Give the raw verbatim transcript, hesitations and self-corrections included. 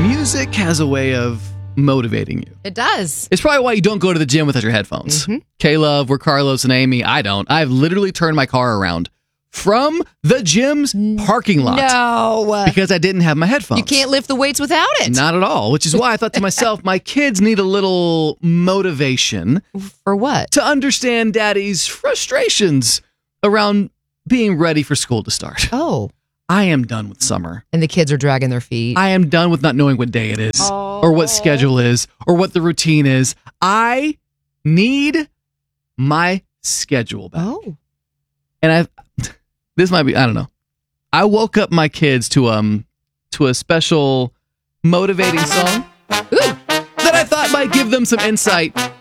music has a way of motivating you. It does. It's probably why you don't go to the gym without your headphones. Mm-hmm. K-Love, we're Carlos and Amy. I don't. I've literally turned my car around from the gym's parking lot. No. Because I didn't have my headphones. You can't lift the weights without it. Not at all, which is why I thought to myself, my kids need a little motivation. For what? To understand daddy's frustrations around being ready for school to start. Oh. I am done with summer. And the kids are dragging their feet. I am done with not knowing what day it is, oh. or what schedule is, or what the routine is. I need my schedule back. Oh. And I this might be, I don't know. I woke up my kids to um to a special motivating song Ooh. that I thought might give them some insight